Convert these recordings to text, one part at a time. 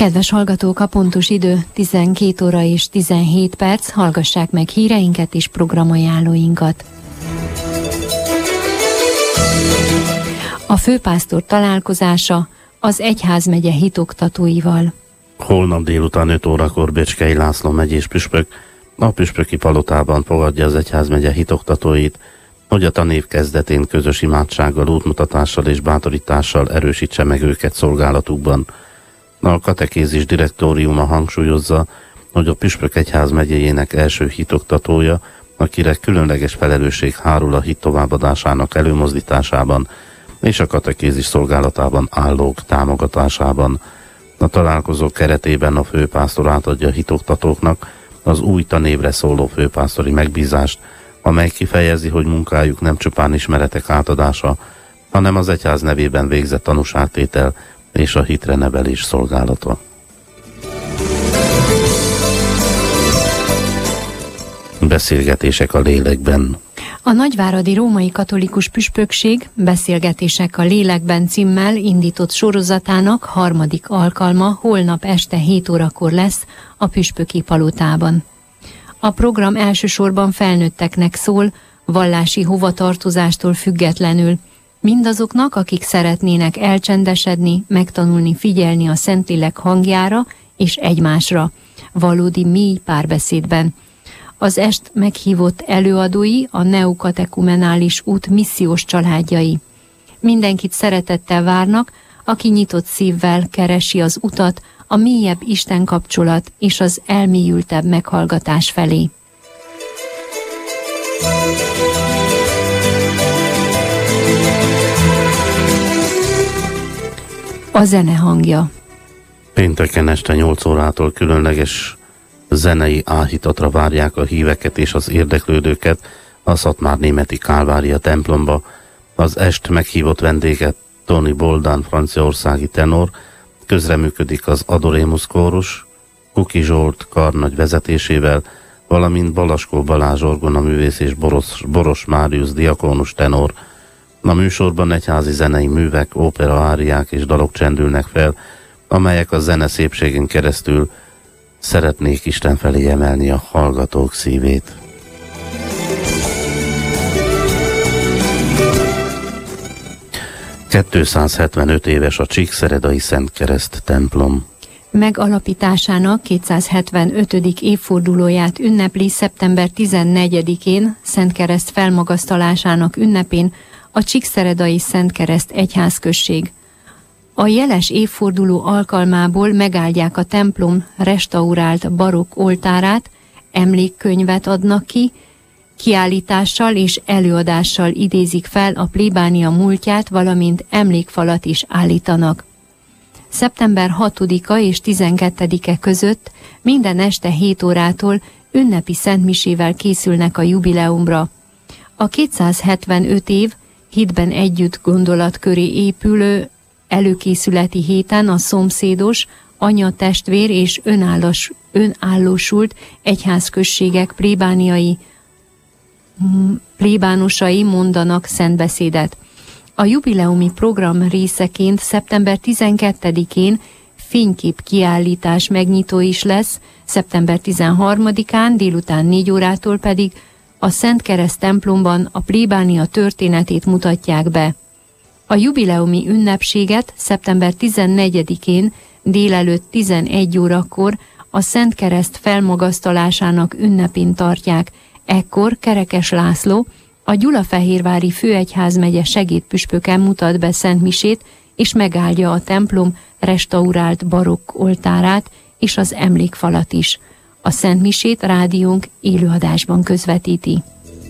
Kedves hallgatók, a pontos idő 12 óra és 17 perc, hallgassák meg híreinket és programajánlóinkat. A főpásztor találkozása az egyházmegye hitoktatóival. Holnap délután 5 órakor Bécskei László megyés püspök a püspöki palotában fogadja az egyházmegye hitoktatóit, hogy a tanév kezdetén közös imádsággal, útmutatással és bátorítással erősítse meg őket szolgálatukban. A katekézis direktóriuma hangsúlyozza, hogy a püspök egyházmegyéjének első hitoktatója, akire különleges felelősség hárul a hit továbbadásának előmozdításában és a katekézis szolgálatában állók támogatásában. A találkozó keretében a főpásztor átadja a hitoktatóknak az új tanévre szóló főpásztori megbízást, amely kifejezi, hogy munkájuk nem csupán ismeretek átadása, hanem az egyház nevében végzett tanúságtétel és a hitre nevelés szolgálata. Beszélgetések a lélekben. A Nagyváradi Római Katolikus Püspökség Beszélgetések a lélekben címmel indított sorozatának harmadik alkalma holnap este 7 órakor lesz a Püspöki Palotában. A program elsősorban felnőtteknek szól, vallási hovatartozástól függetlenül, mindazoknak, akik szeretnének elcsendesedni, megtanulni figyelni a Szentlélek hangjára és egymásra, valódi mély párbeszédben. Az est meghívott előadói a neokatekumenális út missziós családjai. Mindenkit szeretettel várnak, aki nyitott szívvel keresi az utat a mélyebb Isten kapcsolat és az elmélyültebb meghallgatás felé. A zene hangja. Pénteken este 8 órától különleges zenei áhítatra várják a híveket és az érdeklődőket a Szatmárnémeti Kálvária templomba. Az est meghívott vendége Tony Boldán, franciaországi tenor, közreműködik az Adorémus kórus, Kuki Zsolt karnagy vezetésével, valamint Balaskó Balázs orgonaművész és Boros Máriusz diakónus tenor. A műsorban egyházi zenei művek, ópera áriák és dalok csendülnek fel, amelyek a zene szépségén keresztül szeretnék Isten felé emelni a hallgatók szívét. ...275 éves a Csíkszeredai Szentkereszt templom. Megalapításának 275. évfordulóját ünnepli szeptember 14-én, Szentkereszt felmagasztalásának ünnepén a Csíkszeredai Szentkereszt egyházközség. A jeles évforduló alkalmából megáldják a templom restaurált barokk oltárát, emlékkönyvet adnak ki, kiállítással és előadással idézik fel a plébánia múltját, valamint emlékfalat is állítanak. Szeptember 6-a és 12-e között minden este 7 órától ünnepi szentmisével készülnek a jubileumra. A 275 év hitben együtt gondolat köré épülő előkészületi héten a szomszédos, anya-testvér és önállósult egyházközségek plébánosai mondanak szentbeszédet. A jubileumi program részeként szeptember 12-én fénykép kiállítás megnyitó is lesz, szeptember 13-án délután 4 órától pedig a Szentkereszt templomban a plébánia történetét mutatják be. A jubileumi ünnepséget szeptember 14-én délelőtt 11 órakor a Szentkereszt felmagasztalásának ünnepén tartják. Ekkor Kerekes László, a Gyulafehérvári főegyházmegye segédpüspöke mutat be szentmisét, és megáldja a templom restaurált barokk oltárát és az emlékfalat is. A szentmisét rádiónk élőadásban közvetíti.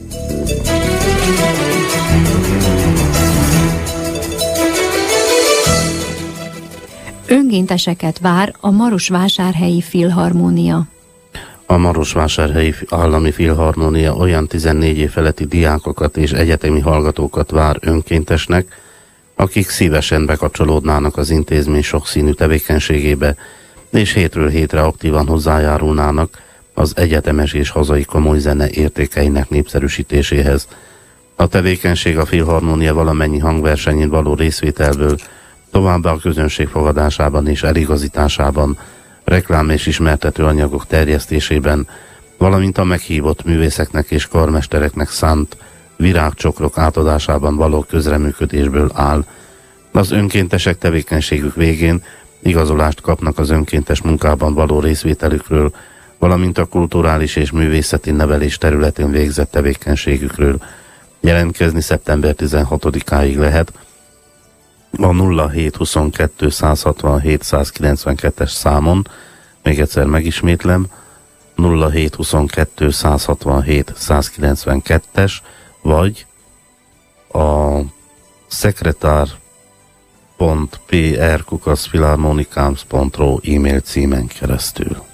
Önkénteseket vár a Marosvásárhelyi Filharmónia. A Marosvásárhelyi Állami Filharmónia olyan 14 év feletti diákokat és egyetemi hallgatókat vár önkéntesnek, akik szívesen bekapcsolódnának az intézmény sokszínű tevékenységébe, és hétről hétre aktívan hozzájárulnának az egyetemes és hazai komoly zene értékeinek népszerűsítéséhez. A tevékenység a Filharmónia valamennyi hangversenyén való részvételből Továbbá a közönség fogadásában és eligazításában, reklám és ismertető anyagok terjesztésében, valamint a meghívott művészeknek és karmestereknek szánt virágcsokrok átadásában való közreműködésből áll. Az önkéntesek tevékenységük végén igazolást kapnak az önkéntes munkában való részvételükről, valamint a kulturális és művészeti nevelés területén végzett tevékenységükről. Jelentkezni szeptember 16-áig lehet a 0722 167 192-es számon, még egyszer megismétlem, 0722 167 192-es, vagy a sekretár.pr@philharmonicams.ro e-mail címen keresztül.